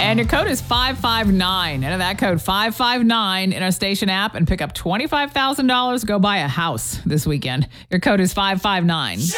And your code is 559. Enter that code 559 in our station app and pick up $25,000. Go buy a house this weekend. Your code is 559.